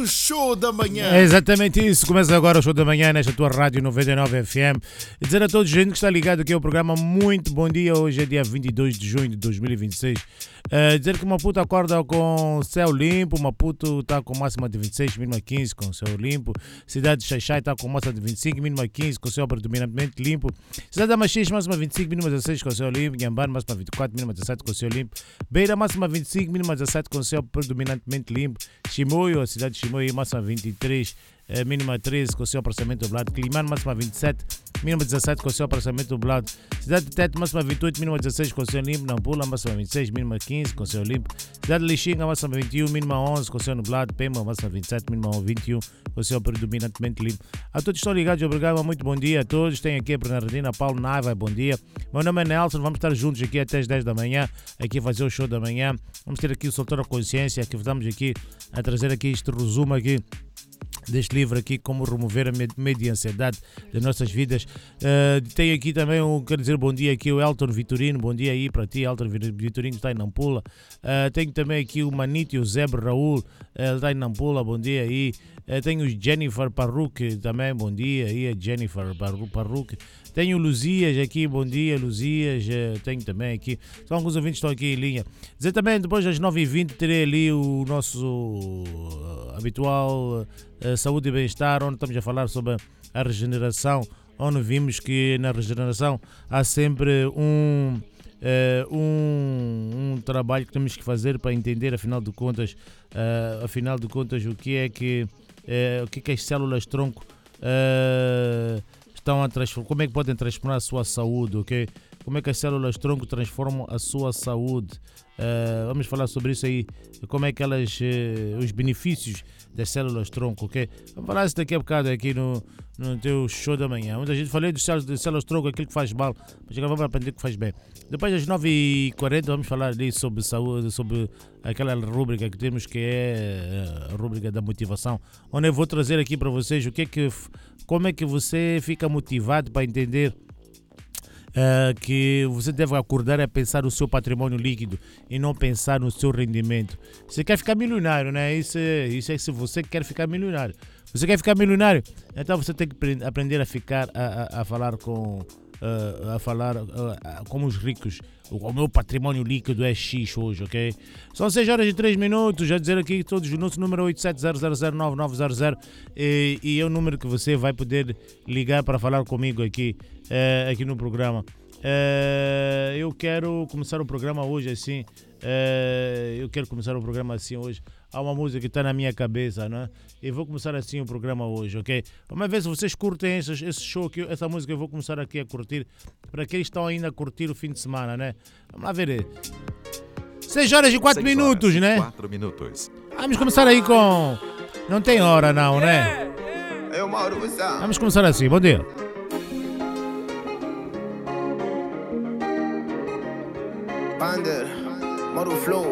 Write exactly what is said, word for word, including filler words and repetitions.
o show da manhã. É exatamente isso. Começa agora o show da manhã nesta tua rádio noventa e nove F M. E dizer a todos gente que está ligado aqui ao programa, muito bom dia. Hoje é dia vinte e dois de junho de dois mil e vinte e seis. Uh, dizer que Maputo acorda com céu limpo. Maputo está com máxima de vinte e seis, mínima quinze com céu limpo. Cidade de Xaixai está com máxima de vinte e cinco, mínima quinze com céu predominantemente limpo. Cidade da Machis, máxima vinte e cinco, mínima dezesseis com céu limpo. Nhambane, máxima vinte e quatro, mínima dezessete com céu limpo. Beira, máxima vinte e cinco, mínima dezessete com céu predominantemente limpo. Chimoio, a cidade de Chimoio, máxima vinte e três, eh, mínima treze com céu parcialmente nublado. Climane, máxima vinte e sete, mínima dezessete com céu parcialmente nublado. Cidade de Tete, máxima vinte e oito, mínima dezesseis com céu limpo. Nampula, máxima vinte e seis, mínima quinze com céu limpo. Cidade de Lixinga, máxima vinte e um, mínima onze com céu nublado. Pemba, máxima vinte e sete, mínima vinte e um com céu predominantemente limpo. A todos que estão ligados ao programa, muito bom dia a todos. Tem aqui a Bernardina, Paulo Naiva, bom dia. Meu nome é Nelson, vamos estar juntos aqui até as dez da manhã, aqui a fazer o show da manhã. Vamos ter aqui o Soltar a Consciência, que estamos aqui a trazer aqui este resumo aqui deste livro aqui, como remover a medo e ansiedade das nossas vidas. Uh, tem aqui também, um, quero dizer bom dia aqui o Elton Vitorino, bom dia aí para ti, Elton Vitorino, que está em Nampula. Uh, tenho também aqui o Manito e o Zebra Raul, uh, ele está em Nampula, bom dia aí. Uh, tenho o Jennifer Parruque também, bom dia aí, a Jennifer Parruque. Tenho o Luzias aqui, bom dia, Luzias. Uh, tenho também aqui, são alguns ouvintes que estão aqui em linha. Dizer também, depois das nove e vinte terei ali o nosso uh, habitual uh, Saúde e Bem-Estar, onde estamos a falar sobre a regeneração, onde vimos que na regeneração há sempre um, uh, um, um trabalho que temos que fazer para entender, afinal de contas, uh, afinal de contas o que é que, uh, o que, é que as células-tronco uh, estão a transformar, como é que podem transformar a sua saúde, ok? Como é que as células-tronco transformam a sua saúde. Uh, vamos falar sobre isso aí, como é que elas, uh, os benefícios das células-tronco, ok? Vamos falar isso daqui a bocado aqui no, no teu show da manhã. Muita gente falei dos células-tronco, aquilo que faz mal, mas agora vamos aprender o que faz bem. Depois das nove e quarenta vamos falar ali sobre saúde, sobre aquela rúbrica que temos, que é a rúbrica da motivação, onde eu vou trazer aqui para vocês o que é que, como é que você fica motivado para entender Uh, que você deve acordar a pensar no seu patrimônio líquido e não pensar no seu rendimento. Você quer ficar milionário, né? Isso, isso é se você quer ficar milionário. Você quer ficar milionário? Então você tem que aprender a ficar a, a, a falar com uh, a falar uh, como os ricos. O meu patrimônio líquido é X hoje, ok? São seis horas e três minutos. Já dizer aqui todos os números, número oito sete zero zero zero nove nove zero zero, e, e é o número que você vai poder ligar para falar comigo aqui, uh, aqui no programa. Uh, eu quero começar o programa hoje assim. Uh, eu quero começar o programa assim hoje. Há uma música que está na minha cabeça, né? E vou começar assim o programa hoje, ok? Vamos ver se vocês curtem esse, esse show aqui, essa música eu vou começar aqui a curtir. Para aqueles que estão ainda a curtir o fim de semana, né? Vamos lá ver. seis horas e quatro minutos, né? quatro minutos. Vamos começar aí com... Não tem hora não, né? Vamos começar assim, bom dia. Pander, Maru Flow.